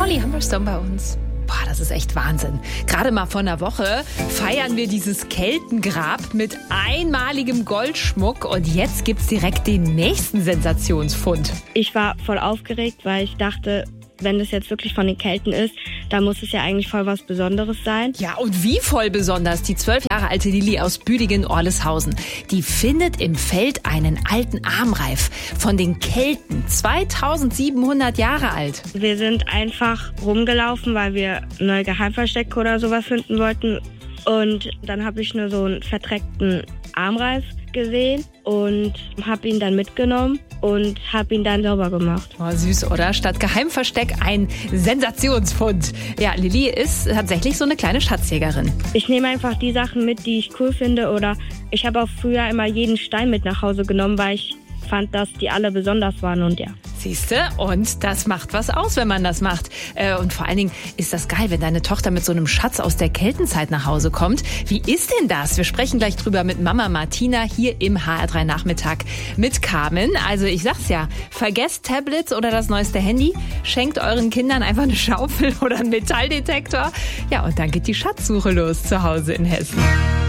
Holly Humberstone bei uns. Boah, das ist echt Wahnsinn. Gerade mal vor einer Woche feiern wir dieses Keltengrab mit einmaligem Goldschmuck und jetzt gibt's direkt den nächsten Sensationsfund. Ich war voll aufgeregt, weil ich dachte, wenn das jetzt wirklich von den Kelten ist, dann muss es ja eigentlich voll was Besonderes sein. Ja, und wie voll besonders. Die 12 Jahre alte Lilly aus Büdingen-Orleshausen, die findet im Feld einen alten Armreif von den Kelten, 2700 Jahre alt. Wir sind einfach rumgelaufen, weil wir ein neues Geheimversteck oder sowas finden wollten. Und dann habe ich nur so einen verdreckten Armreif gesehen und habe ihn dann mitgenommen und habe ihn dann sauber gemacht. Oh, süß, oder? Statt Geheimversteck ein Sensationsfund. Ja, Lilly ist tatsächlich so eine kleine Schatzjägerin. Ich nehme einfach die Sachen mit, die ich cool finde, oder ich habe auch früher immer jeden Stein mit nach Hause genommen, weil ich fand, dass die alle besonders waren und ja. Siehste, und das macht was aus, wenn man das macht. Und vor allen Dingen ist das geil, wenn deine Tochter mit so einem Schatz aus der Keltenzeit nach Hause kommt. Wie ist denn das? Wir sprechen gleich drüber mit Mama Martina hier im HR3 Nachmittag mit Carmen. Also ich sag's ja, vergesst Tablets oder das neueste Handy, schenkt euren Kindern einfach eine Schaufel oder einen Metalldetektor. Ja, und dann geht die Schatzsuche los zu Hause in Hessen.